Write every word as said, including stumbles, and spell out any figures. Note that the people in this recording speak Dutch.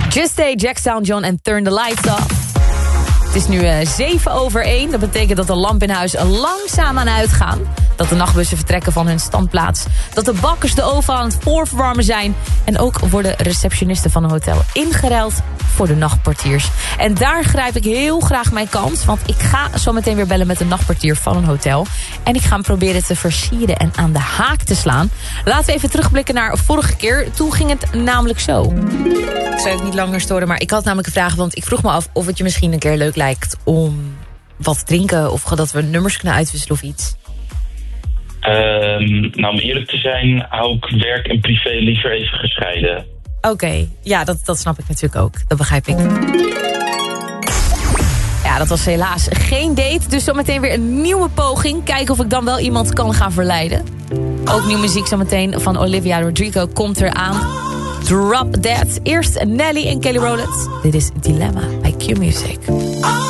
Just Stay, Jackson John en Turn the Lights Off. Het is nu uh, zeven over één. Dat betekent dat de lampen in huis langzaam aan uitgaan. Dat de nachtbussen vertrekken van hun standplaats. Dat de bakkers de oven aan het voorverwarmen zijn. En ook worden receptionisten van een hotel ingeruild voor de nachtportiers. En daar grijp ik heel graag mijn kans. Want ik ga zo meteen weer bellen met een nachtportier van een hotel. En ik ga hem proberen te versieren en aan de haak te slaan. Laten we even terugblikken naar vorige keer. Toen ging het namelijk zo. Ik zou het niet langer storen, maar ik had namelijk een vraag. Want ik vroeg me af of het je misschien een keer leuk lijkt om wat te drinken. Of dat we nummers kunnen uitwisselen of iets. Um, nou, om eerlijk te zijn, hou ik werk en privé liever even gescheiden. Oké, okay. ja, dat, dat snap ik natuurlijk ook. Dat begrijp ik. Ja, dat was helaas geen date. Dus zometeen weer een nieuwe poging. Kijken of ik dan wel iemand kan gaan verleiden. Ook nieuwe muziek zometeen van Olivia Rodrigo komt eraan. Drop That. Eerst Nelly en Kelly Rowland. Dit is Dilemma bij Q Music.